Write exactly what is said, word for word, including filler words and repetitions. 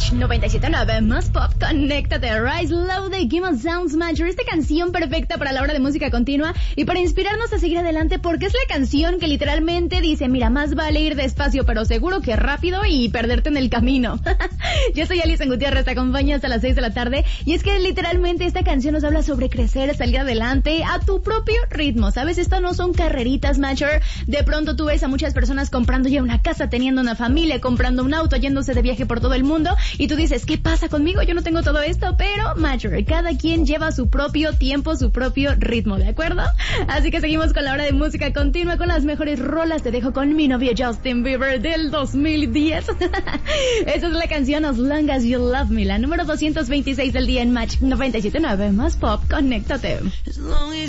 Match noventa y siete punto nueve, más pop, conéctate. Rise Low de Game of Sounds Major. Esta canción perfecta para la hora de música continua y para inspirarnos a seguir adelante, porque es la canción que literalmente dice, mira, más vale ir despacio pero seguro que rápido y perderte en el camino. Yo soy Alison Gutiérrez, te acompaño hasta las seis de la tarde y es que literalmente esta canción nos habla sobre crecer, salir adelante a tu propio ritmo, ¿sabes? Esto no son carreritas, Major. De pronto tú ves a muchas personas comprando ya una casa, teniendo una familia, comprando un auto, yéndose de viaje por todo el mundo y tú dices, ¿qué pasa conmigo? Yo no tengo todo esto, pero Major, cada quien lleva su propio tiempo, su propio ritmo, ¿de acuerdo? Así que seguimos con la hora de música continua, con las mejores rolas. Te dejo con mi novio Justin Bieber del dos mil diez. Esa es la canción As Long As You Love Me, la número doscientos veintiséis del día en Match noventa y siete punto nueve, más pop, conéctate.